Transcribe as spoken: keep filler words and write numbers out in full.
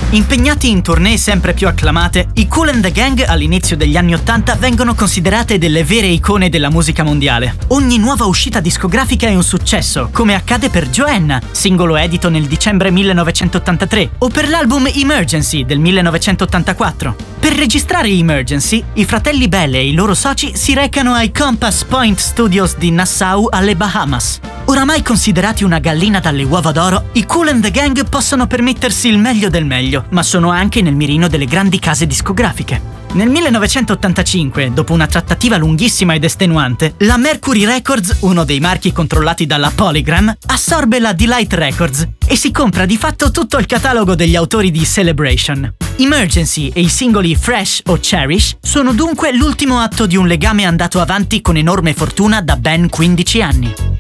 Impegnati in tournée sempre più acclamate, i Kool and the Gang all'inizio degli anni ottanta vengono considerate delle vere icone della musica mondiale. Ogni nuova uscita discografica è un successo, come accade per Joanna, singolo edito nel dicembre millenovecentottantatré, o per l'album Emergency del millenovecentottantaquattro. Per registrare Emergency, i fratelli Bell e i loro soci si recano ai Compass Point Studios di Nassau, alle Bahamas. Oramai considerati una gallina dalle uova d'oro, i Kool and the Gang possono permettersi il meglio del meglio, ma sono anche nel mirino delle grandi case discografiche. Nel millenovecentottantacinque, dopo una trattativa lunghissima ed estenuante, la Mercury Records, uno dei marchi controllati dalla Polygram, assorbe la Delight Records e si compra di fatto tutto il catalogo degli autori di Celebration. Emergency e i singoli Fresh o Cherish sono dunque l'ultimo atto di un legame andato avanti con enorme fortuna da ben quindici anni.